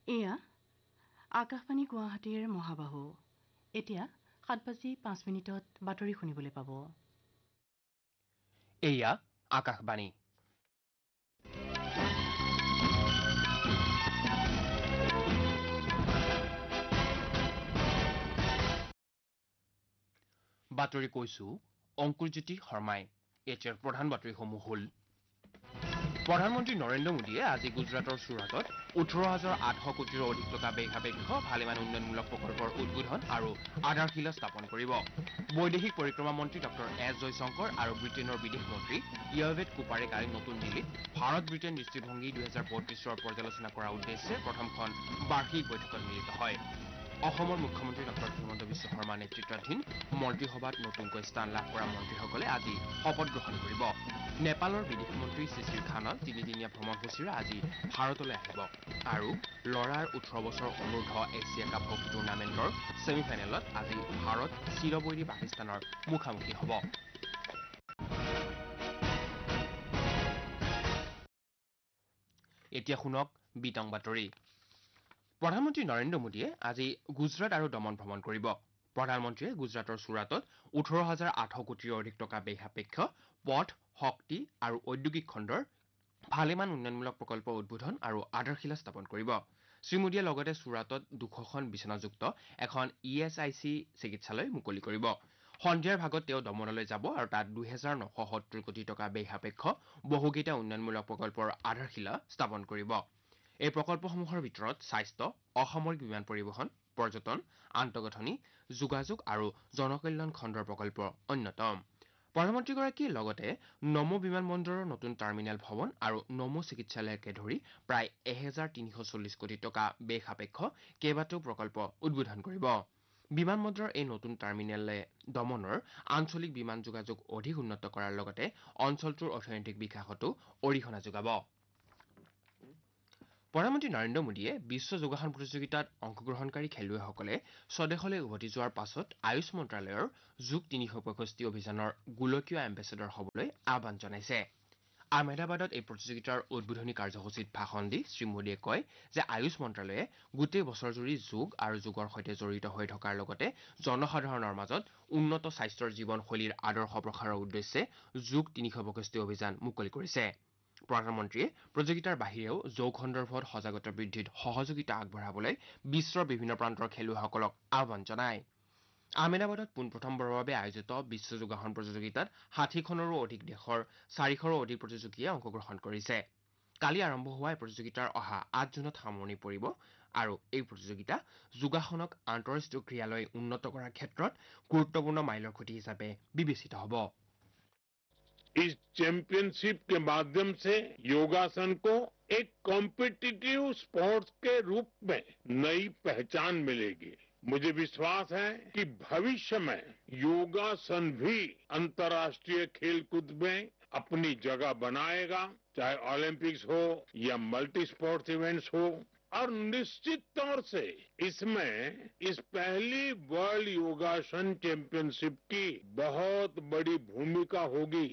এয়া আকাশবাণী গুৱাহাটীৰ মহাবাহু এতিয়া 7:05 বাতৰি শুনিবলৈ পাব। এয়া আকাশবাণী। বাতৰি কৈছো অংকুৰজ্যোতি শৰ্মাই। এতিয়াৰ প্ৰধান বাতৰিসমূহ হ'ল প্ৰধানমন্ত্ৰী নৰেন্দ্ৰ মোদীয়ে আজি গুজৰাটৰ চুৰাটত 18,800 কোটিৰো অধিক টকা ব্যয়সাপেক্ষ ভালেমান উন্নয়নমূলক প্ৰকল্পৰ উদ্বোধন আৰু আধাৰশিলা স্থাপন কৰিব। বৈদেশিক পৰিক্ৰমা মন্ত্ৰী ডঃ এছ জয়শংকৰ আৰু ব্ৰিটেইনৰ বিদেশ মন্ত্ৰী য়ভেট কুপাৰে কালি নতুন দিল্লীত ভাৰত ব্ৰিটেইন দৃষ্টিভংগী 2032ৰ পৰ্যালোচনা কৰাৰ উদ্দেশ্যে প্ৰথমখন বাৰ্ষিক বৈঠকত মিলিত হয়। অসমৰ মুখ্যমন্ত্ৰী ডঃ হিমন্ত বিশ্ব শৰ্মা নেতৃত্বাধীন মন্ত্ৰীসভাত নতুনকৈ স্থান লাভ কৰা মন্ত্ৰীসকলে আজি শপত গ্ৰহণ কৰিব। নেপালৰ বিদেশ মন্ত্ৰী শিশিৰ খানা তিনিদিনীয়া ভ্ৰমণসূচীৰে আজি ভাৰতলৈ আহিব আৰু ল'ৰাৰ 18 বছৰ অনূৰ্ধ্ব এছিয়া কাপ হকী টুৰ্ণামেণ্টৰ ছেমিফাইনেলত আজি ভাৰত চিৰবৈৰী পাকিস্তানৰ মুখামুখি হ'ব। এতিয়া শুনক বিতং বাতৰি। প্ৰধানমন্ত্ৰী নৰেন্দ্ৰ মোদীয়ে আজি গুজৰাট আৰু দমন ভ্ৰমণ কৰিব। প্ৰধানমন্ত্ৰীয়ে গুজৰাটৰ চুৰাটত 18,800 কোটিৰো অধিক টকা ব্যয়সাপেক্ষ পথ, শক্তি আৰু ঔদ্যোগিক খণ্ডৰ ভালেমান উন্নয়নমূলক প্ৰকল্পৰ উদ্বোধন আৰু আধাৰশিলা স্থাপন কৰিব। শ্ৰীমোদীয়ে লগতে চুৰাটত 200খন বিচনাযুক্ত এখন ESIC চিকিৎসালয় মুকলি কৰিব। সন্ধিয়াৰ ভাগত তেওঁ দমনলৈ যাব আৰু তাত 2,970 কোটি টকা ব্যয়সাপেক্ষ বহুকেইটা উন্নয়নমূলক প্ৰকল্পৰ আধাৰশিলা স্থাপন কৰিব। এই প্ৰকল্পসমূহৰ ভিতৰত স্বাস্থ্য, অসামৰিক বিমান পৰিবহণ, পৰ্যটন, আন্তঃগাঁথনি, যোগাযোগ আৰু জনকল্যাণ খণ্ডৰ প্ৰকল্প অন্যতম। প্ৰধানমন্ত্ৰীগৰাকীয়ে লগতে নমো বিমানবন্দৰৰ নতুন টাৰ্মিনেল ভৱন আৰু নমো চিকিৎসালয়কে ধৰি প্ৰায় 1,340 কোটি টকা ব্যয়সাপেক্ষ কেইবাটাও প্ৰকল্প উদ্বোধন কৰিব। বিমানবন্দৰৰ এই নতুন টাৰ্মিনেলে দমনৰ আঞ্চলিক বিমান যোগাযোগ অধিক উন্নত কৰাৰ লগতে অঞ্চলটোৰ অৰ্থনৈতিক বিকাশতো অৰিহণা যোগাব। প্ৰধানমন্ত্ৰী নৰেন্দ্ৰ মোদীয়ে বিশ্ব যোগাসন প্ৰতিযোগিতাত অংশগ্ৰহণকাৰী খেলুৱৈসকলে স্বদেশলৈ উভতি যোৱাৰ পাছত আয়ুষ মন্ত্ৰালয়ৰ যোগ 365 অভিযানৰ গোলকীয় এম্বেচেডৰ হ'বলৈ আহ্বান জনাইছে। আহমেদাবাদত এই প্ৰতিযোগিতাৰ উদ্বোধনী কাৰ্যসূচীত ভাষণ দি শ্ৰীমোদীয়ে কয় যে আয়ুষ মন্ত্ৰালয়ে গোটেই বছৰজুৰি যোগ আৰু যোগৰ সৈতে জড়িত হৈ থকাৰ লগতে জনসাধাৰণৰ মাজত উন্নত স্বাস্থ্যৰ জীৱনশৈলীৰ আদৰ্শ প্ৰসাৰৰ উদ্দেশ্যে যোগ 365 অভিযান মুকলি কৰিছে। প্ৰধানমন্ত্ৰীয়ে প্ৰতিযোগিতাৰ বাহিৰেও যোগ সন্দৰ্ভত সজাগতা বৃদ্ধিত সহযোগিতা আগবঢ়াবলৈ বিশ্বৰ বিভিন্ন প্ৰান্তৰ খেলুৱৈসকলক আহ্বান জনায়। আহমেদাবাদত পোনপ্ৰথমবাৰৰ বাবে আয়োজিত বিশ্ব যোগাসন প্ৰতিযোগিতাত 60খনৰো অধিক দেশৰ 400ৰো অধিক প্ৰতিযোগীয়ে অংশগ্ৰহণ কৰিছে। কালি আৰম্ভ হোৱা এই প্ৰতিযোগিতাৰ অহা 8 জুনত সামৰণি পৰিব আৰু এই প্ৰতিযোগিতা যোগাসনক আন্তঃৰাষ্ট্ৰীয় ক্ৰীড়ালৈ উন্নত কৰাৰ ক্ষেত্ৰত গুৰুত্বপূৰ্ণ মাইলৰ খুঁটি হিচাপে বিবেচিত হ'ব। इस चैंपियनशिप के माध्यम से योगासन को एक कॉम्पिटिटिव स्पोर्ट्स के रूप में नई पहचान मिलेगी। मुझे विश्वास है कि भविष्य में योगासन भी अंतर्राष्ट्रीय खेलकूद में अपनी जगह बनाएगा, चाहे ओलंपिक्स हो या मल्टी स्पोर्ट्स इवेंट्स हो। और निश्चित तौर से इसमें इस पहली वर्ल्ड योगासन चैंपियनशिप की बहुत बड़ी भूमिका होगी।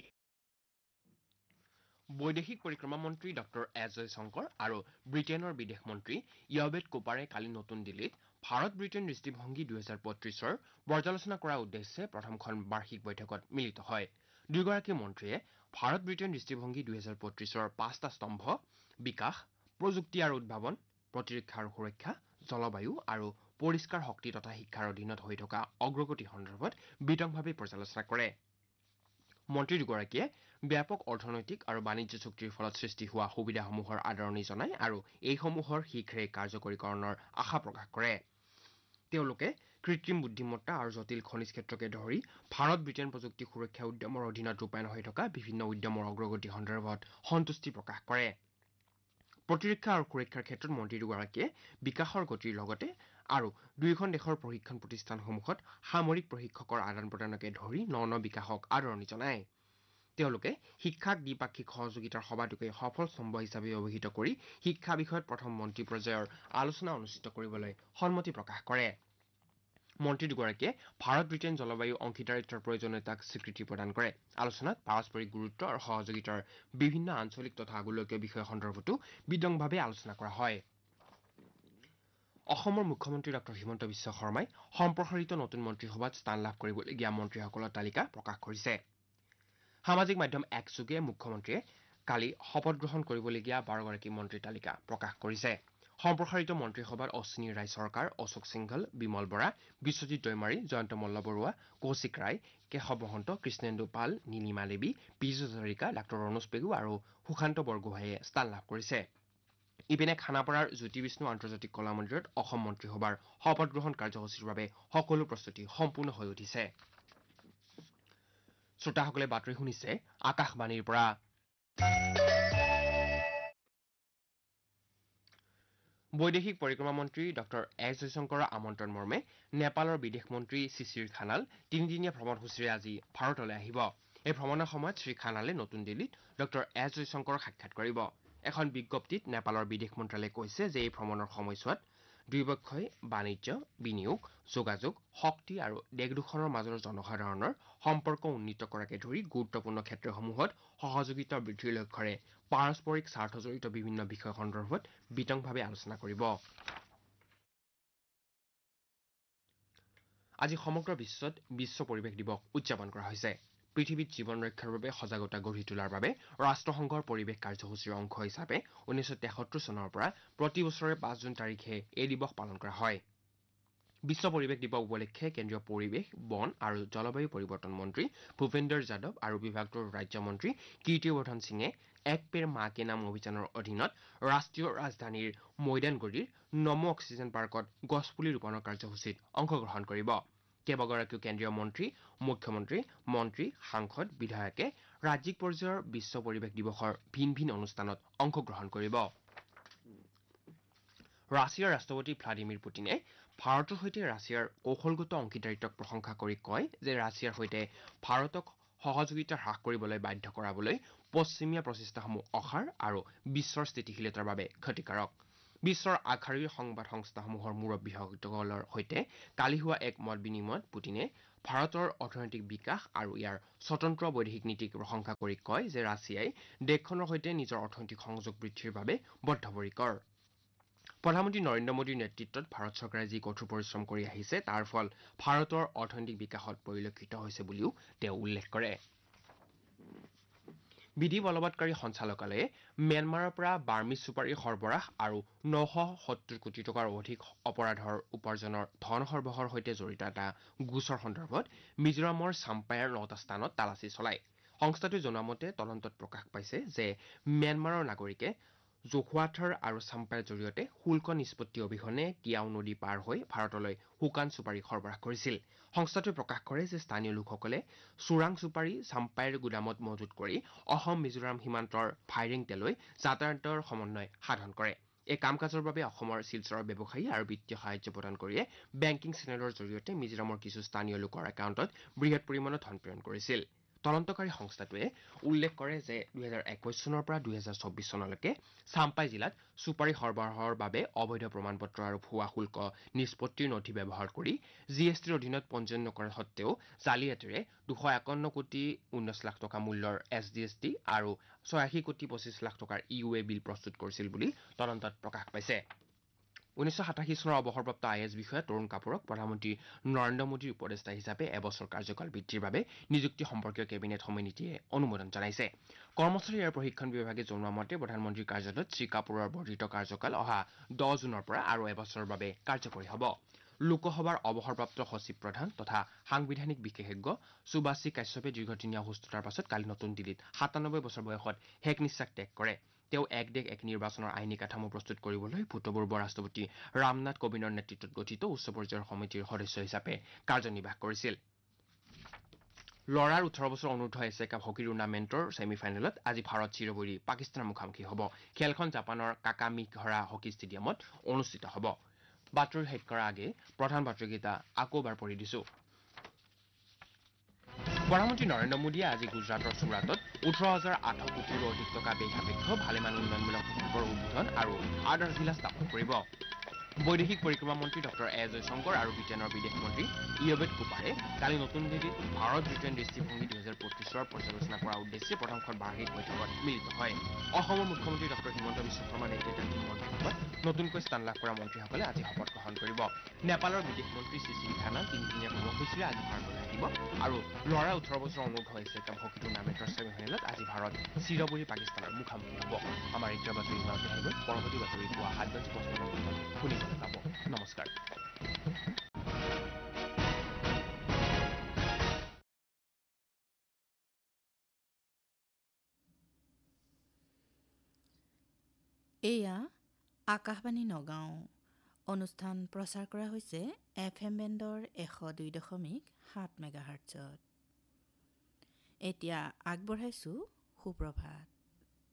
বৈদেশিক পৰিক্ৰমা মন্ত্ৰী ডঃ এছ জয়শংকৰ আৰু ব্ৰিটেইনৰ বিদেশ মন্ত্ৰী য়ভেট কুপাৰে কালি নতুন দিল্লীত ভাৰত ব্ৰিটেইন দৃষ্টিভংগী 2032ৰ পৰ্যালোচনা কৰাৰ উদ্দেশ্যে প্ৰথমখন বাৰ্ষিক বৈঠকত মিলিত হয়। দুয়োগৰাকী মন্ত্ৰীয়ে ভাৰত ব্ৰিটেইন দৃষ্টিভংগী 2032ৰ 5টা স্তম্ভ বিকাশ, প্ৰযুক্তি আৰু উদ্ভাৱন, প্ৰতিৰক্ষা আৰু সুৰক্ষা, জলবায়ু আৰু পৰিষ্কাৰ শক্তি তথা শিক্ষাৰ অধীনত হৈ থকা অগ্ৰগতি সন্দৰ্ভত বিতংভাৱে পৰ্যালোচনা কৰে। মন্ত্ৰী দুগৰাকীয়ে ব্যাপক অৰ্থনৈতিক আৰু বাণিজ্য চুক্তিৰ ফলত সৃষ্টি হোৱা সুবিধাসমূহৰ আদৰণি জনায় আৰু এইসমূহৰ শীঘ্ৰে কাৰ্যকৰীকৰণৰ আশা প্ৰকাশ কৰে। তেওঁলোকে কৃত্ৰিম বুদ্ধিমত্তা আৰু জটিল খনিজ ক্ষেত্ৰকে ধৰি ভাৰত ব্ৰিটেইন প্ৰযুক্তি সুৰক্ষা উদ্যমৰ অধীনত ৰূপায়ণ হৈ থকা বিভিন্ন উদ্যমৰ অগ্ৰগতি সন্দৰ্ভত সন্তুষ্টি প্ৰকাশ কৰে। প্ৰতিৰক্ষা আৰু সুৰক্ষাৰ ক্ষেত্ৰত মন্ত্ৰী দুগৰাকীয়ে বিকাশৰ গতিৰ লগতে আৰু দুয়োখন দেশৰ প্ৰশিক্ষণ প্ৰতিষ্ঠানসমূহত সামৰিক প্ৰশিক্ষকৰ আদান প্ৰদানকে ধৰি ন বিকাশক আদৰণি জনায়। তেওঁলোকে শিক্ষাক দ্বিপাক্ষিক সহযোগিতাৰ সবাতোকৈ সফল স্তম্ভ হিচাপে অভিহিত কৰি শিক্ষা বিষয়ত প্ৰথম মন্ত্ৰী পৰ্যায়ৰ আলোচনা অনুষ্ঠিত কৰিবলৈ সন্মতি প্ৰকাশ কৰে। মন্ত্ৰী দুগৰাকীয়ে ভাৰত ব্ৰিটেইন জলবায়ু অংশীদাৰিত্বৰ প্ৰয়োজনীয়তাক স্বীকৃতি প্ৰদান কৰে। আলোচনাত পাৰস্পৰিক গুৰুত্ব আৰু সহযোগিতাৰ বিভিন্ন আঞ্চলিক তথা গোলকীয় বিষয় সন্দৰ্ভতো বিতংভাৱে আলোচনা কৰা হয়। অসমৰ মুখ্যমন্ত্ৰী ডক্টৰ হিমন্ত বিশ্ব শৰ্মাই সম্প্ৰসাৰিত নতুন মন্ত্ৰীসভাত স্থান লাভ কৰিবলগীয়া মন্ত্ৰীসকলৰ তালিকা প্ৰকাশ কৰিছে। সামাজিক মাধ্যম এক্সযোগে মুখ্যমন্ত্ৰীয়ে কালি শপত গ্ৰহণ কৰিবলগীয়া 12গৰাকী মন্ত্ৰীৰ তালিকা প্ৰকাশ কৰিছে। সম্প্ৰসাৰিত মন্ত্ৰীসভাত অশ্বিনী ৰায় চৰকাৰ, অশোক সিংঘল, বিমল বৰা, বিশ্বজিৎ দৈমাৰী, জয়ন্ত মল্লবৰুৱা, কৌশিক ৰায়, কেশৱ মহন্ত, কৃষ্ণেন্দু পাল, নীলিমা দেৱী, পীযুষ হাজৰিকা, ডাঃ ৰণোজ পেগু আৰু সুশান্ত বৰগোহাঁইয়ে স্থান লাভ কৰিছে। ইপিনে খানাপাৰাৰ জ্যোতি বিষ্ণু আন্তৰ্জাতিক কলা মন্দিৰত অসম মন্ত্ৰীসভাৰ শপত গ্ৰহণ কাৰ্যসূচীৰ বাবে সকলো প্ৰস্তুতি সম্পূৰ্ণ হৈ উঠিছে। শ্ৰোতাসকলে বাতৰি শুনিছে আকাশবাণীৰ পৰা। বৈদেশিক পৰিক্ৰমা মন্ত্ৰী ডক্টৰ এছ জয়শংকৰৰ আমন্ত্ৰণ মৰ্মে নেপালৰ বিদেশ মন্ত্ৰী শিশিৰ খানাল তিনিদিনীয়া ভ্ৰমণসূচীৰে আজি ভাৰতলৈ আহিব। এই ভ্ৰমণৰ সময়ত শ্ৰীখানালে নতুন দিল্লীত ডক্টৰ এছ জয়শংকৰক সাক্ষাৎ কৰিব। এখন বিজ্ঞপ্তিত নেপালৰ বিদেশ মন্ত্ৰালয়ে কৈছে যে এই ভ্ৰমণৰ সময়ছোৱাত দুয়োপক্ষই বাণিজ্য, বিনিয়োগ, যোগাযোগ, শক্তি আৰু দেশ দুখনৰ মাজৰ জনসাধাৰণৰ সম্পৰ্ক উন্নীত কৰাকে ধৰি গুৰুত্বপূৰ্ণ ক্ষেত্ৰসমূহত সহযোগিতা বৃদ্ধিৰ লক্ষ্যৰে পাৰস্পৰিক স্বাৰ্থজড়িত বিভিন্ন বিষয় সন্দৰ্ভত বিতংভাৱে আলোচনা কৰিব। আজি সমগ্ৰ বিশ্বত বিশ্ব পৰিৱেশ দিৱস উদযাপন কৰা হৈছে। পৃথিৱীত জীৱন ৰক্ষাৰ বাবে সজাগতা গঢ়ি তোলাৰ বাবে ৰাষ্ট্ৰসংঘৰ পৰিৱেশ কাৰ্যসূচীৰ অংশ হিচাপে 1973 চনৰ পৰা প্ৰতি বছৰে 5 জুন তাৰিখে এই দিৱস পালন কৰা হয়। বিশ্ব পৰিৱেশ দিৱস উপলক্ষে কেন্দ্ৰীয় পৰিৱেশ, বন আৰু জলবায়ু পৰিৱৰ্তন মন্ত্ৰী ভূপেন্দ্ৰ যাদৱ আৰু বিভাগটোৰ ৰাজ্যমন্ত্ৰী কীৰ্তিবৰ্ধন সিঙে এক পেৰ মা কে নাম অভিযানৰ অধীনত ৰাষ্ট্ৰীয় ৰাজধানীৰ মৈদানগুৰিৰ নমো অক্সিজেন পাৰ্কত গছপুলি ৰোপণৰ কাৰ্যসূচীত অংশগ্ৰহণ কৰিব। কেইবাগৰাকীও কেন্দ্ৰীয় মন্ত্ৰী, মুখ্যমন্ত্ৰী, মন্ত্ৰী, সাংসদ, বিধায়কে ৰাজ্যিক পৰ্যায়ৰ বিশ্ব পৰিৱেশ দিৱসৰ ভিন ভিন অনুষ্ঠানত অংশগ্ৰহণ কৰিব। ৰাছিয়াৰ ৰাষ্ট্ৰপতি ভ্লাডিমিৰ পুটিনে ভাৰতৰ সৈতে ৰাছিয়াৰ কৌশলগত অংশীদাৰিত্বক প্ৰশংসা কৰি কয় যে ৰাছিয়াৰ সৈতে ভাৰতক সহযোগিতা হ্ৰাস কৰিবলৈ বাধ্য কৰাবলৈ পশ্চিমীয়া প্ৰচেষ্টাসমূহ অসাৰ আৰু বিশ্বৰ স্থিতিশীলতাৰ বাবে ক্ষতিকাৰক। বিশ্বৰ আগশাৰীৰ সংবাদ সংস্থাসমূহৰ মুৰব্বীসকলৰ সৈতে কালি হোৱা এক মত বিনিময়ত পুটিনে ভাৰতৰ অৰ্থনৈতিক বিকাশ আৰু ইয়াৰ স্বতন্ত্ৰ বৈদেশিক নীতিক প্ৰশংসা কৰি কয় যে ৰাছিয়াই দেশখনৰ সৈতে নিজৰ অৰ্থনৈতিক সংযোগ বৃদ্ধিৰ বাবে বদ্ধপৰিকৰ। প্ৰধানমন্ত্ৰী নৰেন্দ্ৰ মোদীৰ নেতৃত্বত ভাৰত চৰকাৰে যি কঠোৰ পৰিশ্ৰম কৰি আহিছে তাৰ ফল ভাৰতৰ অৰ্থনৈতিক বিকাশত পৰিলক্ষিত হৈছে বুলিও তেওঁ উল্লেখ কৰে। বিধি বলবৎকাৰী সঞ্চালকালয়ে ম্যানমাৰৰ পৰা বাৰ্মিজ চুপাৰী সৰবৰাহ আৰু 970 কোটি টকাৰ অধিক অপৰাধৰ উপাৰ্জনৰ ধন সৰবৰাহৰ সৈতে জড়িত এটা গোচৰ সন্দৰ্ভত মিজোৰামৰ চাম্পায়াৰ 9টা স্থানত তালাচী চলায়। সংস্থাটোৱে জনোৱা মতে তদন্তত প্ৰকাশ পাইছে যে ম্যানমাৰৰ নাগৰিকে জোখোৱাথৰ আৰু চাম্পায়াৰ জৰিয়তে শুল্ক নিষ্পত্তি অবিহনে টিয়াও নদী পাৰ হৈ ভাৰতলৈ শুকান চুপাৰী সৰবৰাহ কৰিছিল। সংস্থাটোৱে প্ৰকাশ কৰে যে স্থানীয় লোকসকলে চোৰাং চুপাৰী চাম্পায়াৰ গুদামত মজুত কৰি অসম মিজোৰাম সীমান্তৰ ভাইৰেংটেলৈ যাতায়াতৰ সমন্বয় সাধন কৰে। এই কাম কাজৰ বাবে অসমৰ শিলচৰৰ ব্যৱসায়ী আৰু বিত্তীয় সাহায্য প্ৰদান কৰিয়ে বেংকিং চেনেলৰ জৰিয়তে মিজোৰামৰ কিছু স্থানীয় লোকৰ একাউণ্টত বৃহৎ পৰিমাণৰ ধন প্ৰেৰণ কৰিছিল। তদন্তকাৰী সংস্থাটোৱে উল্লেখ কৰে যে 2021 চনৰ পৰা 2024 চনলৈকে চাম্পাই জিলাত চুপাৰী সৰবৰাহৰ বাবে অবৈধ প্ৰমাণপত্ৰ আৰু ভুৱা শুল্ক নিষ্পত্তিৰ নথি ব্যৱহাৰ কৰি GSTৰ অধীনত পঞ্জীয়ন নকৰা সত্বেও জালিয়াতিৰে 251 কোটি 19 লাখ টকা মূল্যৰ SGST আৰু 86 কোটি 25 লাখ টকাৰ EUA বিল প্ৰস্তুত কৰিছিল বুলি তদন্তত প্ৰকাশ পাইছে। 1987 চনৰ অৱসৰপ্ৰাপ্ত IAS বিষয়া তৰুণ কাপুৰক প্ৰধানমন্ত্ৰী নৰেন্দ্ৰ মোদীৰ উপদেষ্টা হিচাপে এবছৰ কাৰ্যকাল বৃদ্ধিৰ বাবে নিযুক্তি সম্পৰ্কীয় কেবিনেট সমিতিয়ে অনুমোদন জনাইছে। কৰ্মচাৰী আৰু প্ৰশিক্ষণ বিভাগে জনোৱা মতে প্ৰধানমন্ত্ৰীৰ কাৰ্যালয়ত শ্ৰী কাপুৰৰ বৰ্ধিত কাৰ্যকাল অহা 10 জুনৰ পৰা আৰু এবছৰৰ বাবে কাৰ্যকৰী হ'ব। লোকসভাৰ অৱসৰপ্ৰাপ্ত সচিব প্ৰধান তথা সাংবিধানিক বিশেষজ্ঞ সুবাসী কাশ্যপে দীৰ্ঘদিনীয়া অসুস্থতাৰ পাছত কালি নতুন দিল্লীত 97 বছৰ বয়সত শেষ নিশ্বাস ত্যাগ কৰে। তেওঁ এক দেশ এক নিৰ্বাচনৰ আইনী কাঠামো প্ৰস্তুত কৰিবলৈ ভূতপূৰ্ব ৰাষ্ট্ৰপতি ৰামনাথ কোবিন্দৰ নেতৃত্বত গঠিত উচ্চ পৰ্যায়ৰ সমিতিৰ সদস্য হিচাপে কাৰ্যনিৰ্বাহ কৰিছিল। লৰাৰ 18 বছৰ অনূৰ্ধ্ব এছিয়া কাপ হকী টুৰ্ণামেণ্টৰ ছেমি ফাইনেলত আজি ভাৰত চিৰবৈৰী পাকিস্তানৰ মুখামুখি হ'ব। খেলখন জাপানৰ কাকামিহৰা হকী ষ্টেডিয়ামত অনুষ্ঠিত হ'ব। বাতৰি শেষ কৰাৰ আগে প্ৰধান বাতৰিকেইটা আকৌ এবাৰ পঢ়ি দিছো। প্ৰধানমন্ত্ৰী নৰেন্দ্ৰ মোদীয়ে আজি গুজৰাটৰ চুৰাটত 18,800 কোটিৰো অধিক টকা ব্যয় সাপেক্ষ ভালেমান উন্নয়নমূলক প্ৰকল্পৰ উদ্বোধন আৰু আধাৰশিলা স্থাপন কৰিব। বৈদেশিক পৰিক্ৰমা মন্ত্ৰী ডক্টৰ এছ জয়শংকৰ আৰু ব্ৰিটেইনৰ বিদেশ মন্ত্ৰী ইয়বেট কুপাৰে কালি নতুন দিল্লীত ভাৰত ব্ৰিটেইন দৃষ্টিভংগী 2025ৰ পৰ্যালোচনা কৰাৰ উদ্দেশ্যে প্ৰথমখন বাৰ্ষিক বৈঠকত মিলিত হয়। অসমৰ মুখ্যমন্ত্ৰী ডক্টৰ হিমন্ত বিশ্ব শৰ্মা নেতৃত্বাধীন মন্ত্ৰীসভাত নতুনকৈ স্থান লাভ কৰা মন্ত্ৰীসকলে আজি শপত গ্ৰহণ কৰিব নেপালৰ বিদেশ মন্ত্ৰী চিচিল থানা 3 দিনীয়া ভ্ৰমণসূচীৰে আজি ভাৰতলৈ আহিব আৰু ল'ৰা 18 বছৰ অনুৰ্ধ হৈছে হকী টুৰ্ণামেণ্টৰ ছেমিফাইনেলত আজি ভাৰত চিৰবুৰি পাকিস্তানৰ মুখামুখি হ'ব আমাৰ এতিয়া বাতৰি ইমানতে হৈ গ'ল পৰৱৰ্তী বাতৰি পুৱা 7:55 শুনিবলৈ পাব নমস্কাৰ এয়া আকাশবাণী নগাঁও অনুষ্ঠান প্ৰচাৰ কৰা হৈছে FM বেণ্ডৰ 102.7 মেগাহাৰ্টজত এতিয়া আগবঢ়াইছোঁ সুপ্ৰভাত